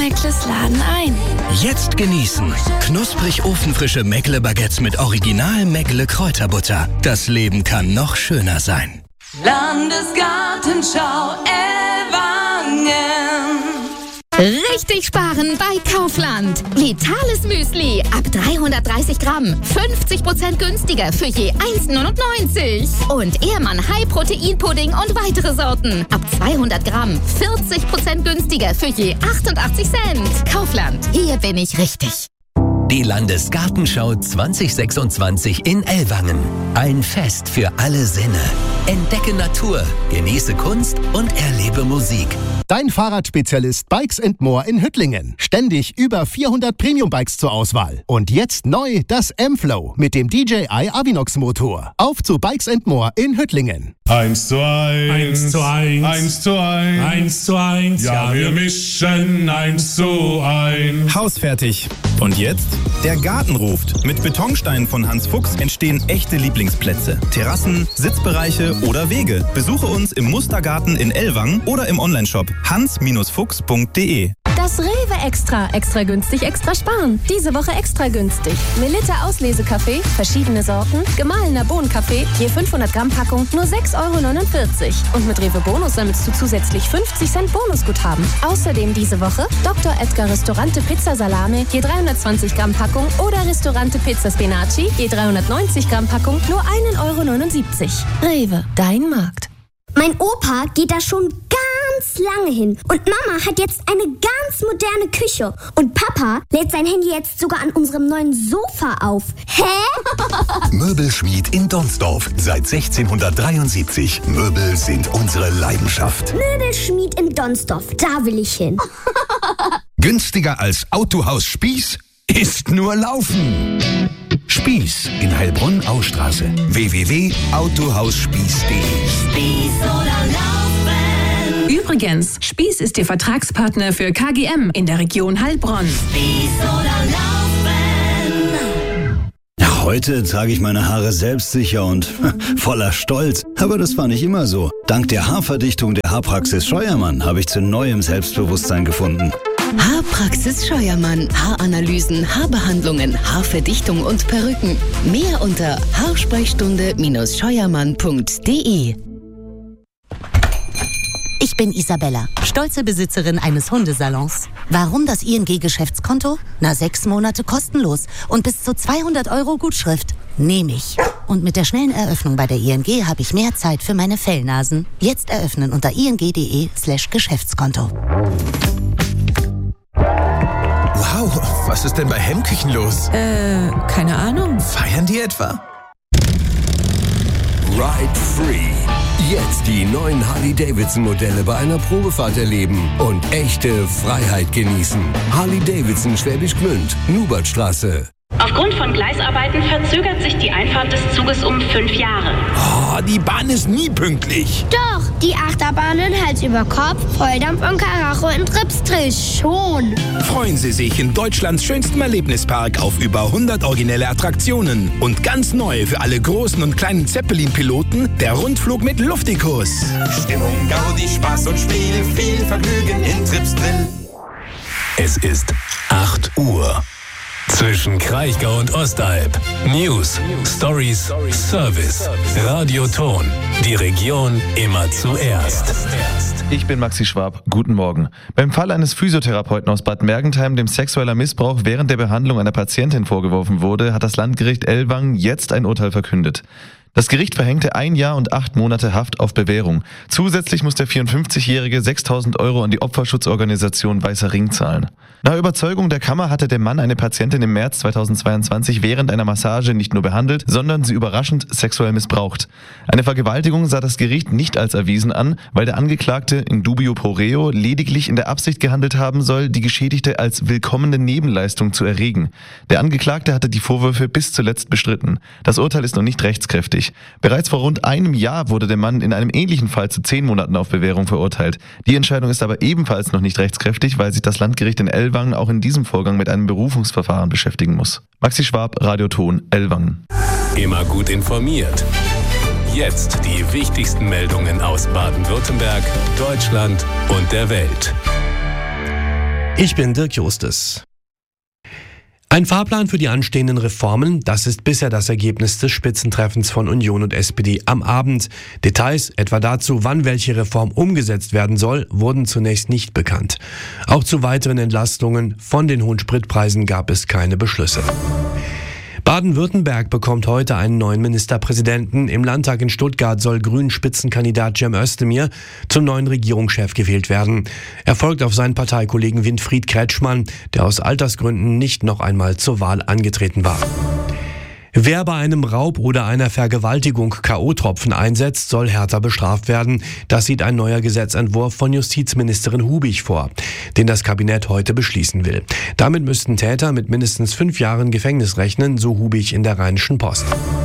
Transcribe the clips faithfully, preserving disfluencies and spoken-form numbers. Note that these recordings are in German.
Meckles laden ein. Jetzt genießen. Knusprig ofenfrische Meckle-Baguettes mit Original Meckle Kräuterbutter. Das Leben kann noch schöner sein. Landesgartenschau Ellwangen. Richtig sparen bei Kaufland. Vitales Müsli ab dreihundertdreißig Gramm. fünfzig Prozent günstiger für je eins neunundneunzig. Und Ehrmann High Protein Pudding und weitere Sorten. Ab zweihundert Gramm. vierzig Prozent günstiger für je achtundachtzig Cent. Kaufland. Hier bin ich richtig. Die Landesgartenschau zwanzig sechsundzwanzig in Ellwangen. Ein Fest für alle Sinne. Entdecke Natur, genieße Kunst und erlebe Musik. Dein Fahrradspezialist Bikes and More in Hüttlingen. Ständig über vierhundert Premium-Bikes zur Auswahl. Und jetzt neu das M-Flow mit dem D J I Avinox Motor. Auf zu Bikes and More in Hüttlingen. Eins zu eins. Eins zu eins. Eins zu eins. Eins zu eins. Ja, ja, wir mischen eins zu eins. Hausfertig. Und jetzt? Der Garten ruft. Mit Betonsteinen von Hans Fuchs entstehen echte Lieblingsplätze. Terrassen, Sitzbereiche oder Wege. Besuche uns im Mustergarten in Ellwangen oder im Onlineshop hans Fuchs punkt de. Das Rewe Extra. Extra günstig, extra sparen. Diese Woche extra günstig. Melitta Auslesekaffee, verschiedene Sorten, gemahlener Bohnenkaffee, je fünfhundert Gramm Packung, nur sechs Euro neunundvierzig. Und mit Rewe Bonus sammelst du zusätzlich fünfzig Cent Bonusguthaben. Außerdem diese Woche Doktor Edgar Restaurante Pizza Salame, je dreihundertzwanzig Gramm Packung oder Restaurante Pizza Spinaci, je dreihundertneunzig Gramm Packung, nur ein Euro neunundsiebzig. Rewe, dein Markt. Mein Opa geht da schon ganz lange hin. Und Mama hat jetzt eine ganz moderne Küche. Und Papa lädt sein Handy jetzt sogar an unserem neuen Sofa auf. Hä? Möbelschmied in Donsdorf. Seit sechzehnhundertdreiundsiebzig. Möbel sind unsere Leidenschaft. Möbelschmied in Donsdorf. Da will ich hin. Günstiger als Autohaus Spieß ist nur Laufen. Spieß in Heilbronn-Austraße. w w w punkt autohausspieß punkt de. Spieß oder Laufen. Übrigens, Spieß ist Ihr Vertragspartner für K G M in der Region Heilbronn. Spieß oder Laufen. Ja, heute trage ich meine Haare selbstsicher und voller Stolz. Aber das war nicht immer so. Dank der Haarverdichtung der Haarpraxis Scheuermann habe ich zu neuem Selbstbewusstsein gefunden. Haarpraxis Scheuermann. Haaranalysen, Haarbehandlungen, Haarverdichtung und Perücken. Mehr unter haarsprechstunde scheuermann punkt de. Ich bin Isabella, stolze Besitzerin eines Hundesalons. Warum das I N G-Geschäftskonto? Na, sechs Monate kostenlos und bis zu zweihundert Euro Gutschrift. Nehme ich. Und mit der schnellen Eröffnung bei der I N G habe ich mehr Zeit für meine Fellnasen. Jetzt eröffnen unter ing.de slash Geschäftskonto. Wow, was ist denn bei Hemmküchen los? Äh, keine Ahnung. Feiern die etwa? Ride Free. Jetzt die neuen Harley-Davidson-Modelle bei einer Probefahrt erleben und echte Freiheit genießen. Harley-Davidson Schwäbisch Gmünd, Nubertstraße. Aufgrund von Gleisarbeiten verzögert sich die Einfahrt des Zuges um fünf Jahre. Oh, die Bahn ist nie pünktlich. Doch, die Achterbahnen Hals über Kopf, Volldampf und Karacho in Tripsdrill schon. Freuen Sie sich in Deutschlands schönstem Erlebnispark auf über hundert originelle Attraktionen. Und ganz neu für alle großen und kleinen Zeppelin-Piloten der Rundflug mit Luftikus. Stimmung, Gaudi, Spaß und Spiel, viel Vergnügen in Tripsdrill. Es ist acht Uhr. Zwischen Kraichgau und Ostalb. News, Stories, Service, Radioton. Die Region immer zuerst. Ich bin Maxi Schwab. Guten Morgen. Beim Fall eines Physiotherapeuten aus Bad Mergentheim, dem sexueller Missbrauch während der Behandlung einer Patientin vorgeworfen wurde, hat das Landgericht Ellwangen jetzt ein Urteil verkündet. Das Gericht verhängte ein Jahr und acht Monate Haft auf Bewährung. Zusätzlich muss der vierundfünfzigjährige sechstausend Euro an die Opferschutzorganisation Weißer Ring zahlen. Nach Überzeugung der Kammer hatte der Mann eine Patientin im März zweitausendzweiundzwanzig während einer Massage nicht nur behandelt, sondern sie überraschend sexuell missbraucht. Eine Vergewaltigung sah das Gericht nicht als erwiesen an, weil der Angeklagte in dubio pro reo lediglich in der Absicht gehandelt haben soll, die Geschädigte als willkommene Nebenleistung zu erregen. Der Angeklagte hatte die Vorwürfe bis zuletzt bestritten. Das Urteil ist noch nicht rechtskräftig. Bereits vor rund einem Jahr wurde der Mann in einem ähnlichen Fall zu zehn Monaten auf Bewährung verurteilt. Die Entscheidung ist aber ebenfalls noch nicht rechtskräftig, weil sich das Landgericht in Ellwangen auch in diesem Vorgang mit einem Berufungsverfahren beschäftigen muss. Maxi Schwab, Radioton, Ellwangen. Immer gut informiert. Jetzt die wichtigsten Meldungen aus Baden-Württemberg, Deutschland und der Welt. Ich bin Dirk Justus. Ein Fahrplan für die anstehenden Reformen, das ist bisher das Ergebnis des Spitzentreffens von Union und S P D am Abend. Details, etwa dazu, wann welche Reform umgesetzt werden soll, wurden zunächst nicht bekannt. Auch zu weiteren Entlastungen von den hohen Spritpreisen gab es keine Beschlüsse. Baden-Württemberg bekommt heute einen neuen Ministerpräsidenten. Im Landtag in Stuttgart soll Grünen-Spitzenkandidat Cem Özdemir zum neuen Regierungschef gewählt werden. Er folgt auf seinen Parteikollegen Winfried Kretschmann, der aus Altersgründen nicht noch einmal zur Wahl angetreten war. Wer bei einem Raub oder einer Vergewaltigung K O-Tropfen einsetzt, soll härter bestraft werden. Das sieht ein neuer Gesetzentwurf von Justizministerin Hubig vor, den das Kabinett heute beschließen will. Damit müssten Täter mit mindestens fünf Jahren Gefängnis rechnen, so Hubig in der Rheinischen Post.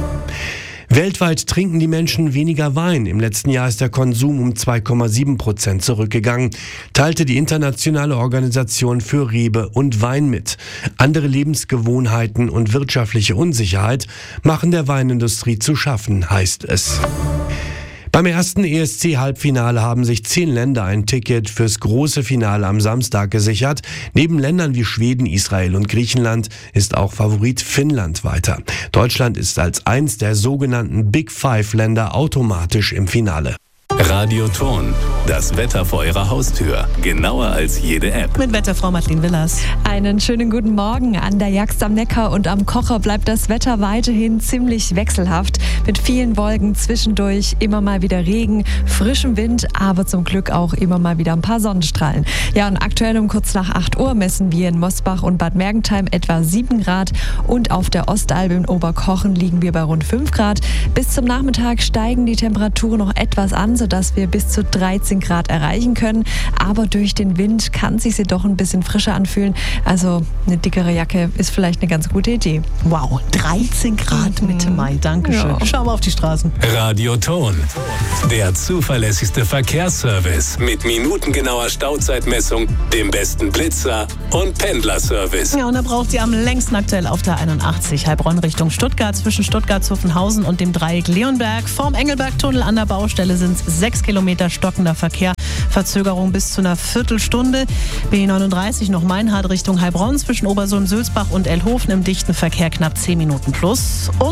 Weltweit trinken die Menschen weniger Wein. Im letzten Jahr ist der Konsum um zwei Komma sieben Prozent zurückgegangen, teilte die Internationale Organisation für Rebe und Wein mit. Andere Lebensgewohnheiten und wirtschaftliche Unsicherheit machen der Weinindustrie zu schaffen, heißt es. Beim ersten E S C-Halbfinale haben sich zehn Länder ein Ticket fürs große Finale am Samstag gesichert. Neben Ländern wie Schweden, Israel und Griechenland ist auch Favorit Finnland weiter. Deutschland ist als eins der sogenannten Big Five-Länder automatisch im Finale. Radioton, das Wetter vor Ihrer Haustür. Genauer als jede App. Mit Wetterfrau Madeleine Willers. Einen schönen guten Morgen. An der Jagst am Neckar und am Kocher bleibt das Wetter weiterhin ziemlich wechselhaft. Mit vielen Wolken zwischendurch, immer mal wieder Regen, frischem Wind, aber zum Glück auch immer mal wieder ein paar Sonnenstrahlen. Ja, und aktuell um kurz nach acht Uhr messen wir in Mosbach und Bad Mergentheim etwa sieben Grad und auf der Ostalb in Oberkochen liegen wir bei rund fünf Grad. Bis zum Nachmittag steigen die Temperaturen noch etwas an, sodass wir bis zu dreizehn Grad erreichen können. Aber durch den Wind kann sich sie doch ein bisschen frischer anfühlen. Also eine dickere Jacke ist vielleicht eine ganz gute Idee. Wow, dreizehn Grad mhm. Mitte Mai. Dankeschön. Ja. Schauen wir auf die Straßen. Radioton, der zuverlässigste Verkehrsservice mit minutengenauer Stauzeitmessung, dem besten Blitzer und Pendlerservice. Ja, und da braucht sie am längsten aktuell auf der einundachtzig Heilbronn Richtung Stuttgart zwischen Stuttgart-Zuffenhausen und dem Dreieck Leonberg. Vorm Engelbergtunnel an der Baustelle sind es sechs Kilometer stockender Verkehr. Verzögerung bis zu einer Viertelstunde. B neununddreißig noch Meinhard Richtung Heilbronn zwischen Obersulm-Sülzbach und Elhofen im dichten Verkehr knapp zehn Minuten plus. Und